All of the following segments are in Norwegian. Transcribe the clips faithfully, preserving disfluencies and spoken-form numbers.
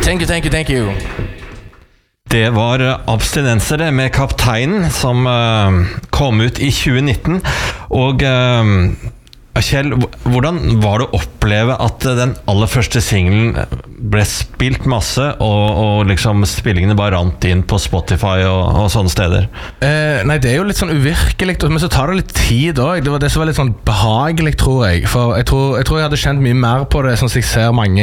Thank you, thank you, thank you. Det var Abstinensere med Kapteinen som uh, kom ut i tjue nitten. Og uh, Kjell, hvordan var det å oppleve at den aller første singlen ble spilt masse, og, og liksom spillingene bare rant inn på Spotify og, og sånne steder? Eh, nei, det er jo litt sånn uvirkelig, men så tar det litt tid også. Det var det som var litt sånn behagelig, tror jeg. For jeg tror jeg, tror jeg hadde kjent mye mer på det, sånn som jeg ser mange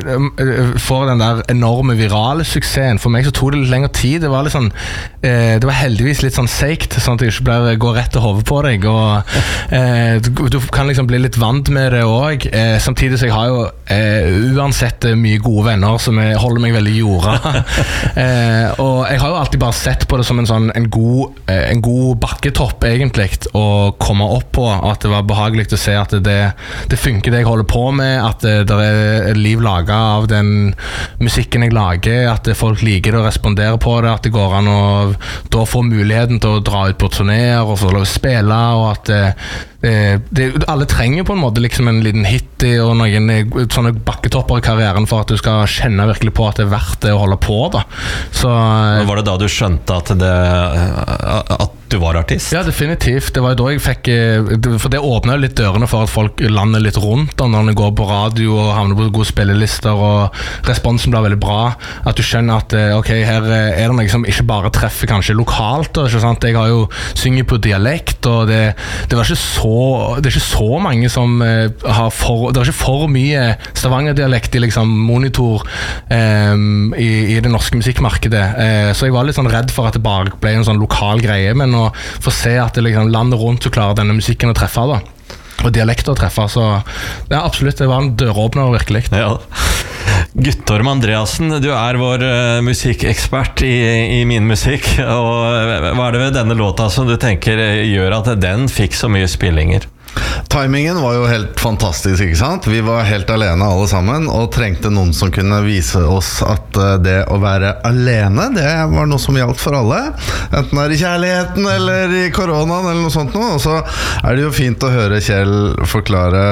får den der enorme virale suksessen. For meg så tok det litt lengre tid. Det var litt sånn, eh, det var heldigvis litt sånn seikt, sånn at jeg ikke blir, går rett til hovedet på deg. Og eh, du, du kan liksom bli litt vant med det også. Eh, samtidig så jeg har jo eh, uansett mye gode venner som jeg holder meg veldig i jorda. eh, og jeg har jo alltid bare sett på det som en sånn en god, eh, en god bakketopp egentlig å komme opp på, at det var behagelig å se at det, det funker det jeg holder på med, at det, det er liv laget av den musikken jeg lager, at folk liker det og responderer på det, at det går an å da få muligheten til å dra ut på turnéer og få lov å spille, og at det, det, alle trenger på en måte liksom en liten hit og noen sånne bakketopper i karrieren for at du skal kjenne virkelig på at det er verdt det å holde på da. Så, var det da du skjønte at, det, at du var artist? Ja, definitivt. Det var jo da jeg fikk, for det åpnet litt dørene for at folk lander litt rundt da, når de går på radio og havner på gode spillelister, og responsen blir veldig bra. At du skjønner at ok, her er det noe som ikke bare treffer kanskje lokalt, ikke sant? Jeg har jo synget på dialekt, og det, det var ikke så det er ikke så mange som uh, har for, det er ikke for mye Stavanger-dialekt i liksom monitor um, i, i det norske musikkmarkedet, uh, så jeg var litt sånn redd for at det bare ble en sånn lokal greie, men å få se at det liksom landet rundt så klarer denne musikken å treffe da, og dialekter å treffe, så ja, absolutt, det var en døråpner virkelig. Ja. Guttorm Andreassen, du er vår uh, musikkekspert i, i min musikk, og hva er det ved denne låta som du tenker gjør at den fikk så mye spillinger? Timingen var jo helt fantastisk, ikke sant? Vi var helt alene alle sammen, og trengte noen som kunne vise oss at det å være alene, det var noe som gjaldt for alle. Enten det er i kjærligheten eller i koronaen eller noe sånt noe. Og så er det jo fint å høre Kjell forklare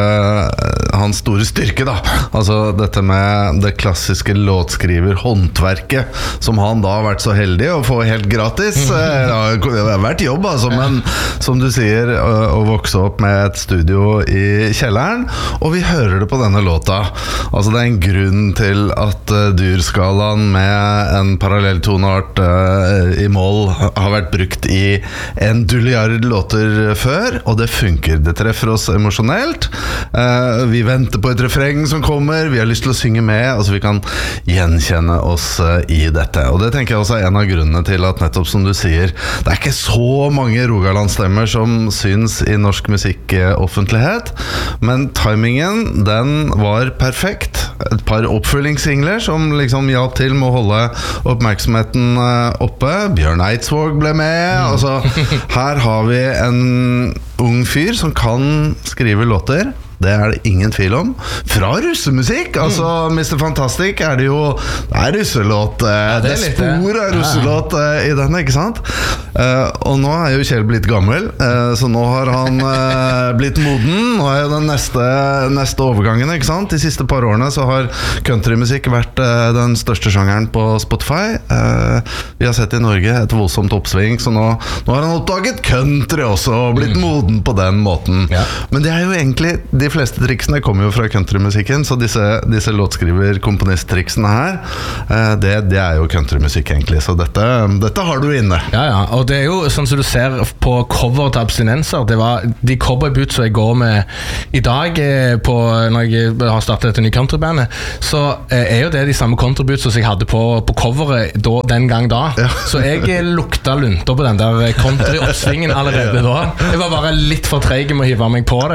hans store styrke da. Altså dette med det klassiske låtskriver-håndverket, som han da har vært så heldig å få helt gratis. Det har vært jobb, altså, men som du sier, å vokse opp med et studio i kjelleren, og vi hører det på denne låta. Altså det er en grunn til at uh, durskalaen med en parallelltoneart uh, i moll har vært brukt i en dulliard låter før, og det funker. Det treffer oss emosjonelt. Uh, vi venter på et refreng som kommer, vi har lyst til å synge med, altså vi kan gjenkjenne oss uh, i dette. Og det tenker jeg også er en av grunnene til at nettopp som du sier, det er ikke så mange Rogaland-stemmer som syns i norsk musikk offentlighet, men timingen den var perfekt. Et par oppfølgingssingler som liksom hjalp til med å holde oppmerksomheten oppe. Bjørn Eidsvåg ble med. Altså, her har vi en ung fyr som kan skrive låter. Det er det ingen tvil om. Fra russemusikk, altså mm. mister Fantastic er det jo, det er russelåt, ja, det, er det er spor av russelåt ja. i den, ikke sant? Uh, og nå er jo Kjell blitt gammel, uh, så nå har han uh, blitt moden. Nå er jo den neste, neste overgangen, ikke sant? De siste par årene så har countrymusikk vært uh, den største sjangeren på Spotify. Uh, vi har sett i Norge et voldsomt oppsving, så nå, nå har han oppdaget country også, og blitt mm. moden på den måten. Ja. Men det er jo egentlig de De fleste triksene kommer jo fra countrymusikken, så disse, disse låtskriver-komponist-triksene her, det, det er jo countrymusikk egentlig, så dette, dette har du inne. Ja, ja, og det er jo sånn som du ser på cover til Abstinenser, det var de cowboyboots som jeg går med i dag på, når jeg har startet dette nye countrybandet, så er jo det de samme countryboots som jeg hadde på, på coveret da, den gang da. Ja. Så jeg lukta lunter på den der country-oppsvingen allerede da. Jeg var bare litt for treig med å hive meg på det,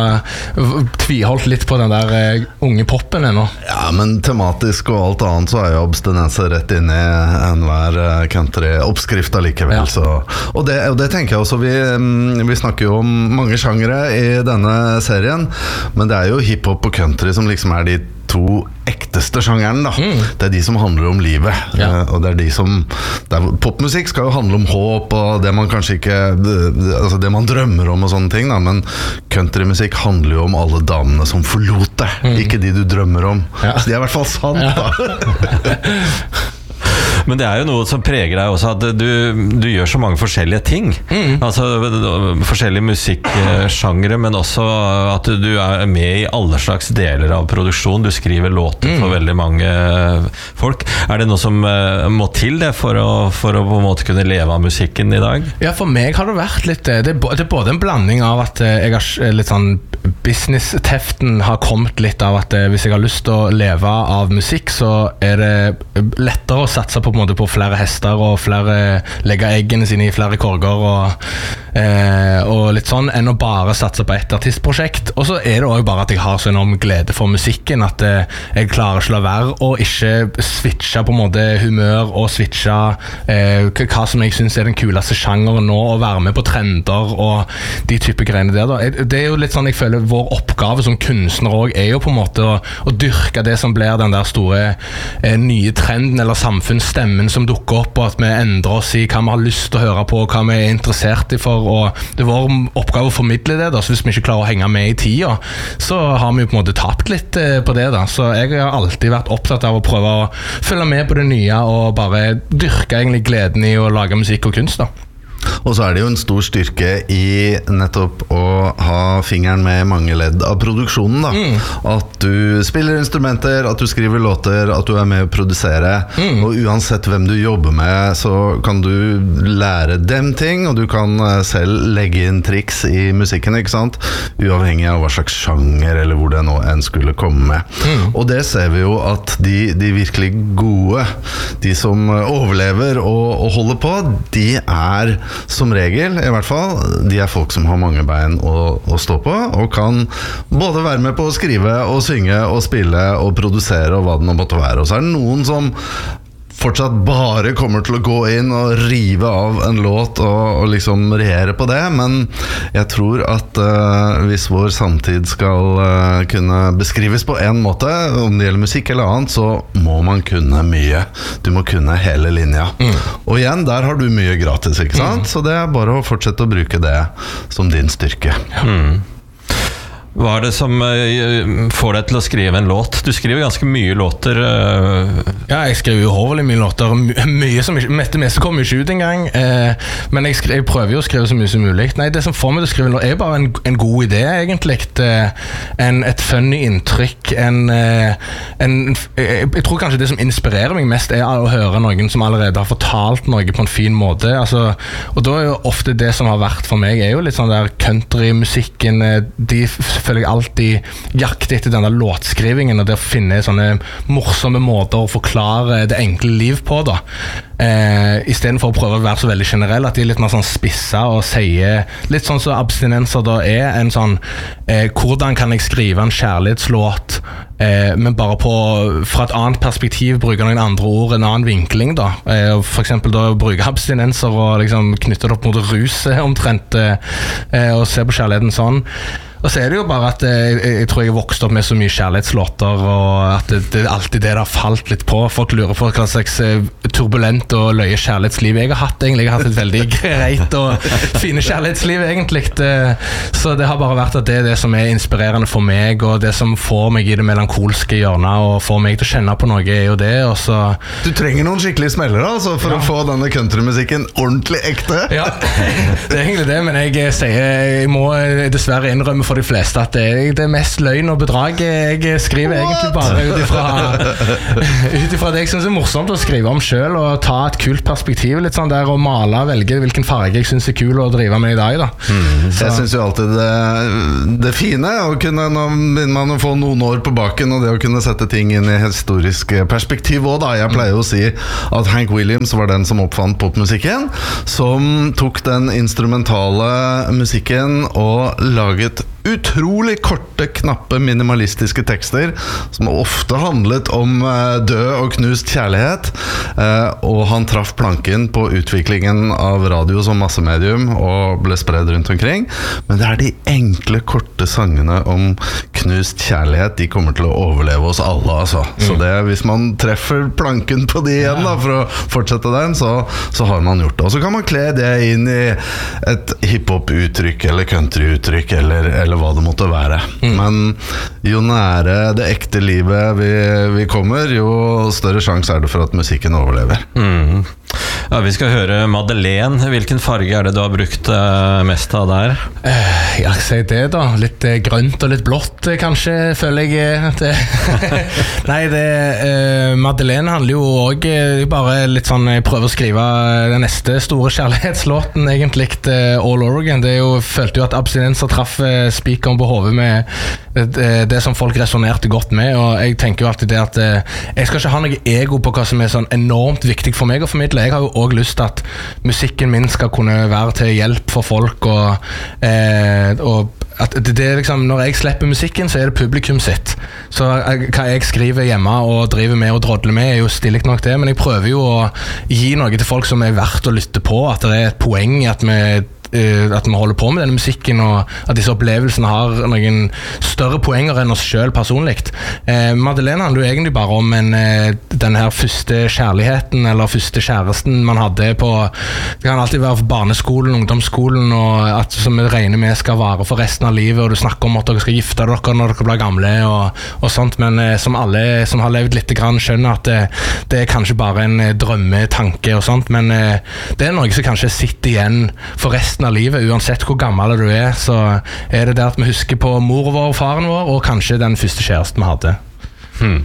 og tviholdt litt på den der uh, unge poppen ennå. Ja, men tematisk og alt annet så er jo abstinenser rett inn i enhver uh, country-oppskrift allikevel. Ja. Så, og, det, og det tenker jeg også, vi, um, vi snakker jo om mange sjangere i denne serien, men det er jo hiphop og country som liksom er de to ekte siste sjangeren da. Mm. Det er de som handler om livet. Ja. Eh, og det er de som det er, popmusikk skal jo handle om håp og det man kanskje ikke det, det, altså det man drømmer om og sånne ting da. Men countrymusikk handler jo om alle damene som forlot det, mm. ikke de du drømmer om. Ja. Så det er i hvert fall sant ja. da. Men det er jo noe som preger deg også, at du, du gjør så mange forskjellige ting. Mm. Altså forskjellige musikksjangre, men også at du er med i alle slags deler av produksjon. Du skriver låter mm. for veldig mange folk. Er det noe som uh, må til det for å, for å på en måte kunne leve av musikken i dag? Ja, for meg har det vært litt det. Det er, det er både en blanding av at jeg har litt sånn business-teften har kommet litt av at hvis jeg har lyst til å leve av musikk, så er det lettere å satse på på en måte på flere hester og flere legge eggene sine i flere korger og, eh, og litt sånn, enn å bare satse på et artistprosjekt. Og så er det også bare at jeg har så enorm glede for musikken at eh, jeg klarer ikke la være å ikke switche på en måte humør og switche eh, hva som jeg synes er den kuleste sjangeren nå, og være med på trender og de type greiene der da. Det er jo litt sånn jeg føler vår oppgave som kunstner også er jo på en måte å, å dyrke det som blir den der store eh, nye trenden eller samfunnsstemmen som dukker opp, og at vi endrer oss i hva vi har lyst til å høre på, og hva vi er interessert i for, og det er vår oppgave å formidle det da, så hvis vi ikke klarer å henge med i tida, så har vi jo på en måte tapt litt eh, på det da, så jeg har alltid vært opptatt av å prøve å følge med på det nye, og bare dyrke egentlig gleden i å lage musikk og kunst da. Og så er det jo en stor styrke i nettopp å ha fingeren med mange ledd av produksjonen da. Mm. At du spiller instrumenter, at du skriver låter, at du er med å produsere. Mm. Og uansett hvem du jobber med, så kan du lære dem ting, og du kan selv legge inn triks i musikken, ikke sant? Uavhengig av hva slags sjanger eller hvor det nå enn skulle komme med. Mm. Og det ser vi jo at de, de virkelig gode, de som overlever og, og holder på, de er som regel, i hvert fall, de er folk som har mange bein å, å stå på, og kan både være med på å skrive og synge og spille og produsere og hva det nå måtte være. Og så er det noen som fortsatt bare kommer til å gå inn og rive av en låt og, og liksom regjere på det, men jeg tror at uh, hvis vår samtid skal uh, kunne beskrives på en måte, om det gjelder musikk eller annet, så må man kunne mye. Du må kunne hele linja. Mm. Og igjen, der har du mye gratis, ikke sant? Mm. Så det er bare å fortsette å bruke det som din styrke. Mm. Hva er det som uh, får deg til å skrive en låt? Du skriver ganske mye låter. Uh... Ja, jeg skriver jo hårlig mye låter. My mye som ikke, mest, det meste kommer jo ikke ut engang. Eh, men jeg, jeg prøver jo å skrive så mye som mulig. Nei, det som får meg til å skrive en låt er bare en, en god idé, egentlig. Eh, en, et funny inntrykk. En, eh, en, jeg, jeg tror kanskje det som inspirerer meg mest er å høre noen som allerede har fortalt noe på en fin måte. Altså, og da er jo ofte det som har vært for meg, er jo litt sånn der countrymusikken. De føler jeg alltid jakter etter denne låtskrivingen, og det å finne sånne morsomme måter å forklare det enkle liv på da. Eh, I stedet for å prøve å være så veldig generell, at de er litt mer sånn spissa og sier litt sånn som abstinenser da er en sånn eh, hvordan kan jeg skrive en kjærlighetslåt eh, men bare på fra et annet perspektiv, bruke noen andre ord, en annen vinkling da, eh, for eksempel da bruke abstinenser og liksom knytte det opp mot rus omtrent eh, og se på kjærligheten sånn. Og så er det jo bare at jeg, jeg tror jeg har vokst opp med så mye kjærlighetslåter, og at det, det er alltid det der falt litt på. Folk lurer på hva slags turbulent og løye kjærlighetsliv jeg har hatt egentlig. Jeg har hatt et veldig greit og fine kjærlighetsliv egentlig. Så det har bare vært at det er det som er inspirerende for meg, og det som får meg i det melankolske hjørnet, og får meg til å kjenne på noe, er jo det. Og så du trenger noen skikkelig smeller altså, for ja. Å få denne countrymusikken ordentlig ekte. Ja, det er egentlig det, men jeg sier, jeg må dessverre innrømme for de fleste at det er det mest løgn og bedrag. Jeg skriver What? Egentlig bare ut ifra ut ifra det jeg synes er morsomt å skrive om selv, og ta et kult perspektiv litt sånn der, og male, velge hvilken farge jeg synes er kul å drive med i dag da. Mm. Jeg synes jo alltid det, det fine å kunne, nå begynner man å få noen år på baken, og det å kunne sette ting inn i historisk perspektiv også da. Jeg pleier å si at Hank Williams var den som oppfant popmusikken, som tok den instrumentale musikken og laget utrolig korte, knappe, minimalistiske tekster som ofte handlet om uh, død og knust kjærlighet. Uh, og han traff planken på utviklingen av radio som massemedium og ble spredd rundt omkring. Men det er de enkle, korte sangene om knust kjærlighet, de kommer til å overleve oss alle, altså. Mm. Så det, hvis man treffer planken på de igjen da, for å fortsette den, så, så har man gjort det. Og så kan man kle det inn i et hiphop-uttrykk eller country-uttrykk eller, eller hva det måtte være. Mm. Men jo nære det ekte livet vi, vi kommer, jo større sjanse er det for at musikken overlever. Mm. Ja, vi skal høre Madeleine. Hvilken farge er det du har brukt uh, mest av der? Uh, ja, si det da. Litt uh, grønt og litt blått, uh, kanskje, føler jeg. Det. Nei, det, uh, Madeleine handler jo også uh, bare litt sånn, jeg prøver å skrive den neste store kjærlighetslåten, egentlig, uh, All Over Again. Det er jo, følte jo at abstinenser traff uh, spikeren på hovedet med uh, det som folk resonerte godt med, og jeg tenker jo alltid det at uh, jeg skal ikke ha noe ego på hva som er sånn enormt viktig for meg å formidle. Jeg har jo også lyst til at musikken min skal kunne være til hjelp for folk, og, eh, og at det, det er liksom, når jeg slipper musikken, så er det publikum sitt. Så jeg, hva jeg skriver hjemme og driver med og drodler med, er jo stilig nok det, men jeg prøver jo å gi noe til folk som er verdt å lytte på, at det er et poeng i at vi Uh, at vi holder på med denne musikken, og at disse opplevelsene har noen større poenger enn oss selv personligt. Uh, Madeleine handler jo egentlig bare om en, uh, den her første kjærligheten, eller første kjæresten man hadde på, det kan alltid være for barneskolen, ungdomsskolen, og at som vi regner med skal vare for resten av livet, og du snakker om at dere skal gifte dere når dere blir gamle, og, og sånt, men uh, som alle som har levd litt grann skjønner at uh, det er kanskje bare en uh, drømmetanke og sånt, men uh, det er noe som kanskje sitter igjen for resten av livet, uansett hvor gammel du er, så er det det at vi husker på mor vår og faren vår, og kanskje den første kjæresten vi hadde. Hmm.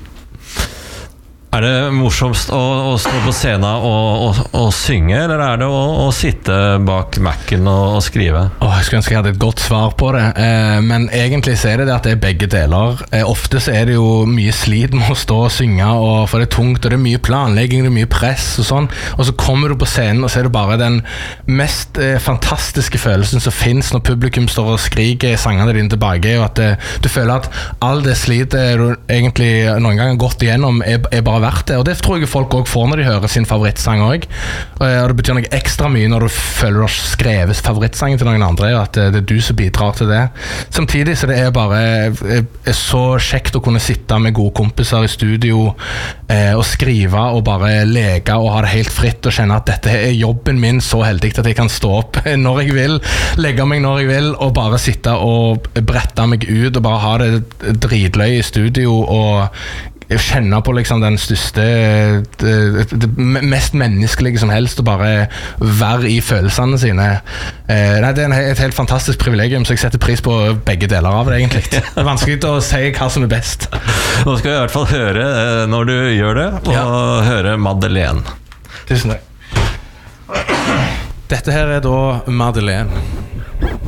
Er det morsomst å, å stå på scenen og, og, og synge, eller er det å, å sitte bak Mac-en og, og skrive? Åh, jeg skulle ønske jeg hadde et godt svar på det, eh, men egentlig så er det det at det er begge deler. Eh, ofte så er det jo mye slit med å stå og synge, og for det er tungt, og det er mye planlegging, det er mye press og sånn, og så kommer du på scenen, og så er det bare den mest eh, fantastiske følelsen som finnes når publikum står og skriker sangene dine tilbake, og at eh, du føler at all det slitet du egentlig noen gang har gått igjennom er, er bare verdt det, og det tror jeg folk også får når de hører sin favorittsang også, og det betyr noe ekstra mye når du føler du har skrevet favorittsangen til noen andre, og at det er du som bidrar til det. Samtidig så det er bare er så kjekt å kunne sitte med gode kompiser i studio eh, og skrive og bare leke og ha det helt fritt og kjenne at dette er jobben min så heldig at jeg kan stå opp når jeg vil, legge meg når jeg vil og bare sitte og brette meg ut og bare ha det dritløy i studio og kjenne på liksom den største det, det mest menneskelige som helst og bare være i følelsene sine. Eh, nei, det er et helt fantastisk privilegium, så jeg setter pris på begge deler av det egentlig. Det er vanskelig å si hva som er best. Nå skal vi i hvert fall høre når du gjør det, og ja. Høre Madeleine. Tusen takk. Dette her er da Madeleine.